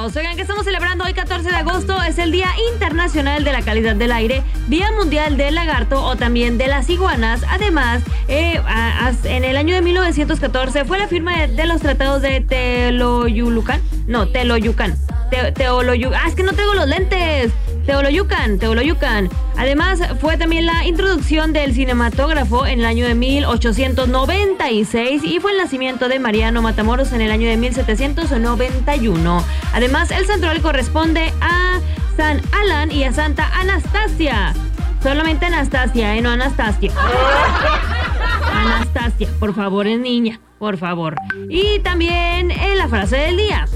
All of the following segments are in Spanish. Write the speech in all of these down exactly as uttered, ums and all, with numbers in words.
bienvenidos. Oigan, que estamos celebrando hoy catorce de agosto, es el Día Internacional de la Calidad del Aire, Día Mundial del Lagarto o también de las iguanas. Además, eh, a, a, en el año de mil novecientos catorce fue la firma de, de los tratados de Teoloyucan. No, Teoloyucan. Te, Teoloyucan. Ah, es que no tengo los lentes. Teoloyucan, Teoloyucan. Además, fue también la introducción del cinematógrafo en el año de mil ochocientos noventa y seis y fue el nacimiento de Mariano Matamoros en el año de mil setecientos noventa y uno. Además, el santoral corresponde a San Alan y a Santa Anastasia. Solamente Anastasia, ¿eh? No Anastasia. Anastasia, por favor, es niña, por favor. Y también en la frase del día.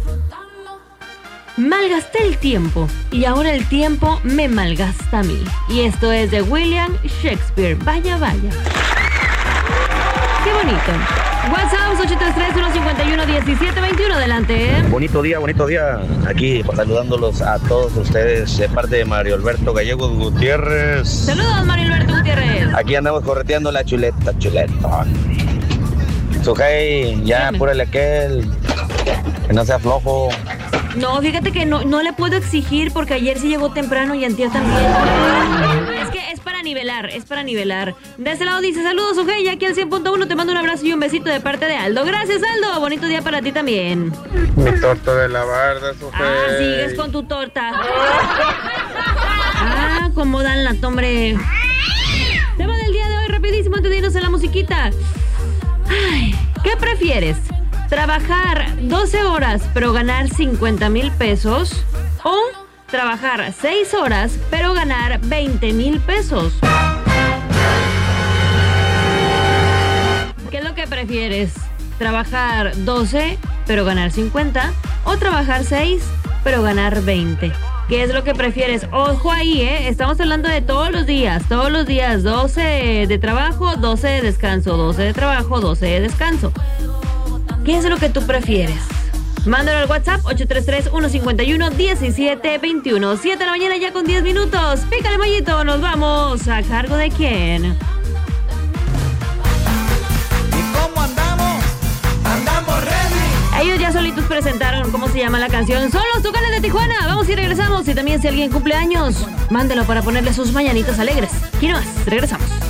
Malgasté el tiempo y ahora el tiempo me malgasta a mí. Y esto es de William Shakespeare. Vaya, vaya. Qué bonito. WhatsApp ocho tres tres, uno cinco uno, uno siete dos uno. Adelante. Bonito día, bonito día. Aquí saludándolos a todos ustedes de parte de Mario Alberto Gallegos Gutiérrez. Saludos, Mario Alberto Gutiérrez. Aquí andamos correteando la chuleta, chuleta. Sujei, ya Dime. apúrale aquel. Que no sea flojo. No, fíjate que no, no le puedo exigir porque ayer sí llegó temprano y antier también. Es que es para nivelar, es para nivelar. De ese lado dice, saludos, Ojei, aquí al cien punto uno te mando un abrazo y un besito de parte de Aldo. Gracias, Aldo, bonito día para ti también. Mi torta de la barda, Ojei. Ah, sigues con tu torta. Ah, cómo dan la hombre. Tema del día de hoy, rapidísimo, antes de irnos a la musiquita. Ay, ¿qué prefieres? ¿Trabajar doce horas pero ganar cincuenta mil pesos? ¿O trabajar seis horas pero ganar veinte mil pesos? ¿Qué es lo que prefieres? ¿Trabajar doce pero ganar cincuenta? ¿O trabajar seis pero ganar veinte? ¿Qué es lo que prefieres? Ojo ahí, ¿eh? Estamos hablando de todos los días, todos los días, doce de trabajo, doce de descanso, doce de trabajo, doce de descanso. ¿Qué es lo que tú prefieres? Mándalo al WhatsApp ocho tres tres, uno cinco uno, uno siete dos uno. siete de la mañana ya con diez minutos. Pícale, Mayito, nos vamos. ¿A cargo de quién? ¿Y cómo andamos? Andamos ready. Ellos ya solitos presentaron cómo se llama la canción. Son los Tucanes de Tijuana. Vamos y regresamos. Y también si alguien cumple años, mándelo para ponerle sus mañanitas alegres. Aquí no más, regresamos.